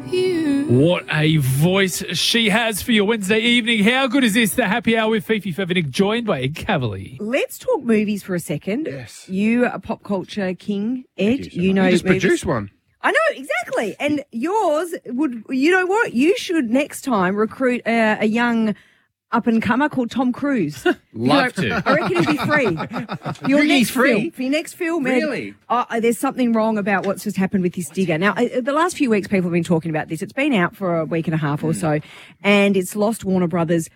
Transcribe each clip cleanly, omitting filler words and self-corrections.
What a voice she has for your Wednesday evening. How good is this? The Happy Hour with Fifi Fevenick, joined by Ed Cavalier. Let's talk movies for a second. Yes. You are a pop culture king, Ed. You know You just movies. produced one. I know, exactly. And yours would, you know what? You should next time recruit a young up-and-comer called Tom Cruise. Love to. I reckon he'd be free. For your He's next free? film. For your next film, Ed, Really? there's something wrong about what's just happened with this digger. Now, the last few weeks people have been talking about this. It's been out for a week and a half or so, and it's lost Warner Brothers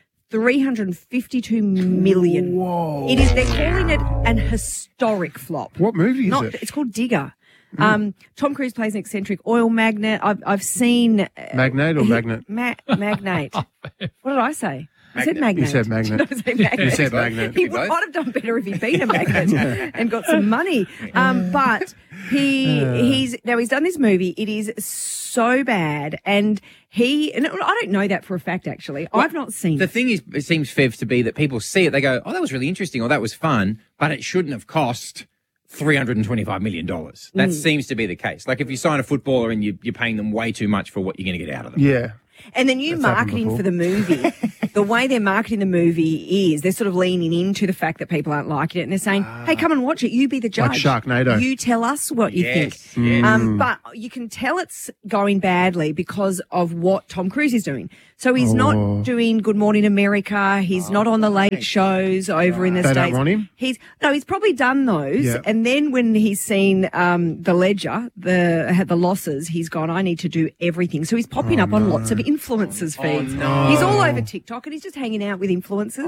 $352 million. Whoa. They're calling it an historic flop. What movie is it? It's called Digger. Tom Cruise plays an eccentric oil magnate. I've seen Magnate or Magnet? magnate. What did I say? I said magnate. You said magnet. Did I say magnate? You said magnet. He might have done better if he'd been a magnet and got some money. But he's done this movie. It is so bad, and I don't know that for a fact. Actually, I've not seen The it. thing is, it seems, Fev, to be that people see it, they go, oh, that was really interesting, or that was fun, but it shouldn't have cost $325 million. That seems to be the case. Like if you sign a footballer and you're paying them way too much for what you're going to get out of them. Yeah. And the new That's happened marketing before. for the movie, the way they're marketing the movie is they're sort of leaning into the fact that people aren't liking it, and they're saying, hey, come and watch it. You be the judge. Like Sharknado. You tell us what you think. Yes. But you can tell it's going badly because of what Tom Cruise is doing. So he's not doing Good Morning America. He's not on the late shows over in the They States. don't want him? He's probably done those. Yeah. And then when he's seen the ledger, the losses, he's gone, I need to do everything. So he's popping up on lots of influencers' feeds. He's all over TikTok and he's just hanging out with influencers.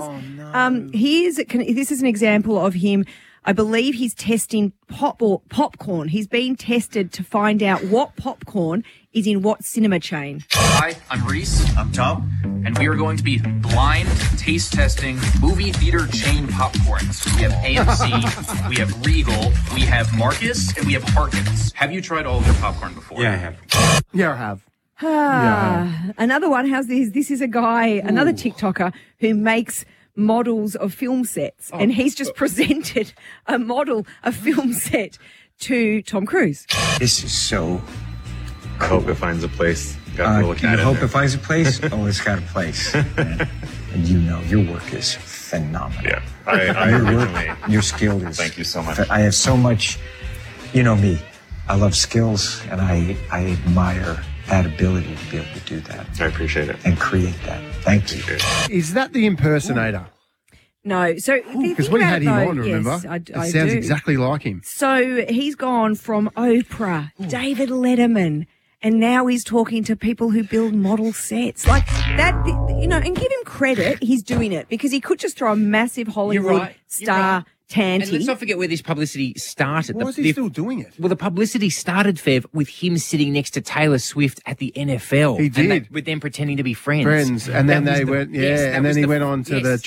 This is an example of him. I believe he's testing popcorn. He's being tested to find out what popcorn is in what cinema chain. Hi, I'm Reese. I'm Tom. And we are going to be blind taste testing movie theater chain popcorns. We have AMC, we have Regal, we have Marcus, and we have Harkins. Have you tried all of their popcorn before? Yeah, I have. Yeah, I have. Another one. How's this? This is a guy, another TikToker who makes models of film sets, and he's just presented a film set to Tom Cruise. This is so. I hope it finds a place. Got to look Do you at hope it. it finds a place? Oh, it's got a place. And you know, your work is phenomenal. Yeah, I Your originally. work, your skill is. Thank you so much. I have so much. You know me. I love skills, and I admire that ability to be able to do that I appreciate it. and create that. Thank you. Is that the impersonator? No, so Because we had him on, remember? Yes, I it sounds do. exactly like him. So he's gone from Oprah, David Letterman, and now he's talking to people who build model sets. Like that, and give him credit, he's doing it because he could just throw a massive Hollywood right, you're star right. And let's tanty. not forget where this publicity started. Why is he still doing it? Well, the publicity started, Fev, with him sitting next to Taylor Swift at the NFL. He did. And with them pretending to be friends. And then That was they the- went, yes, that and then was he the- went on to yes.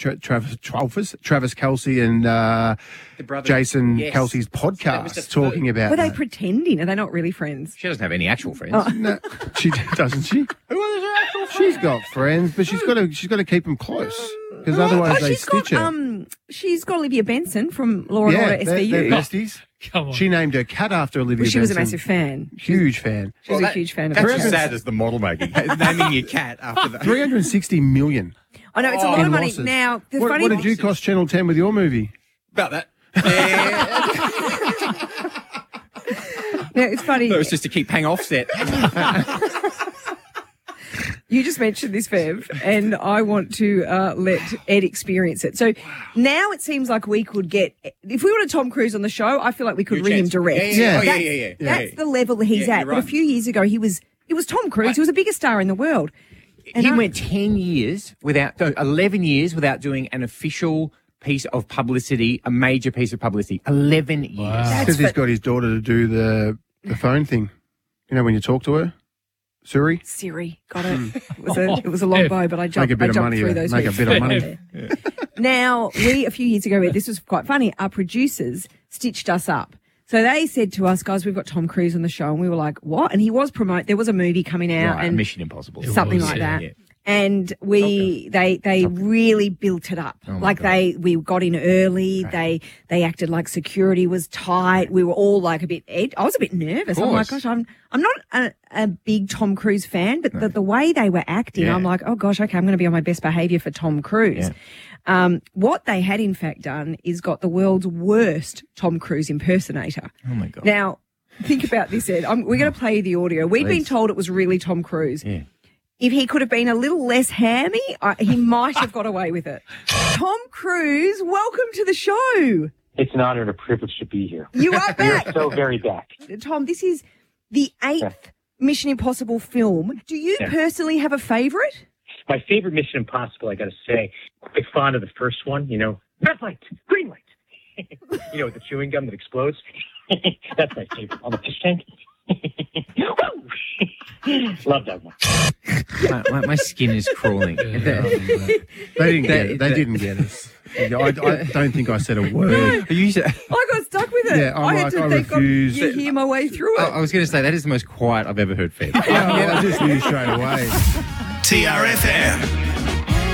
the Travis Kelsey and The brother- Jason yes. Kelsey's That was podcast the talking about Were they that. pretending? Are they not really friends? She doesn't have any actual friends. No, she doesn't. She. She's got friends, but she's got to keep them close because otherwise they stitch her. She's got Olivia Benson from Law and Order they're SVU. besties. Come on. She named her cat after Olivia Well, she was a Benson. massive fan. Huge fan. She was a huge fan of That's hers. as sad as the model making. Naming your cat after that. 360 million I know, it's a lot in of money. losses. Now, the what, funny what did you cost Channel 10 with your movie? About that. Yeah, it's funny. It was just to keep paying offset. You just mentioned this, Fev, and I want to let Ed experience it. So now it seems like we could get, if we wanted Tom Cruise on the show, I feel like we could Good ring him chance. direct. Yeah. Oh, That's, yeah. that's the level that he's Yeah, at. you're But a right. few years ago, it was Tom Cruise. He was the biggest star in the world. And He I- went 10 years 11 years without doing an official piece of publicity, a major piece of publicity. 11 years. Because he's got his daughter to do the phone thing. You know, when you talk to her? Siri? Siri, got it. It was a long bow, but I jumped, Make a bit I of jumped money. through those Make a hoops. bit of money. Now, a few years ago, this was quite funny, our producers stitched us up. So they said to us, guys, we've got Tom Cruise on the show. And we were like, what? And he was there was a movie coming out Right, and Mission Impossible. something was, like yeah, that. yeah. And they really built it up. We got in early. They acted like security was tight. We were all like I was a bit nervous. I'm like, gosh, I'm not a big Tom Cruise fan, but the way they were acting, I'm like, oh gosh, okay, I'm going to be on my best behavior for Tom Cruise. Yeah. What they had in fact done is got the world's worst Tom Cruise impersonator. Oh my God. Now, think about this, Ed. We're going to play the audio. We'd been told it was really Tom Cruise. Yeah. If he could have been a little less hammy, he might have got away with it. Tom Cruise, welcome to the show. It's an honor and a privilege to be here. You are back. You're so very back. Tom, this is the 8th Mission Impossible film. Do you personally have a favourite? My favorite Mission Impossible, I got to say, quite fond of the first one, red light, green light. With the chewing gum that explodes. That's my favorite. On the fish tank. Love that one. My skin is crawling. They didn't get it. They didn't get us. I don't think I said a word. I got stuck with it. Yeah, I had to think you hear my way through it. I was going to say, that is the most quiet I've ever heard Fed. I just knew straight away. TRFM.